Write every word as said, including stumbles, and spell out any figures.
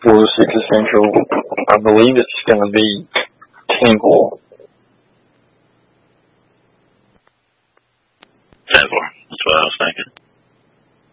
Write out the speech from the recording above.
for the Six Essential. I believe it's going to be Tinkle. Tinkle. That's what I was thinking.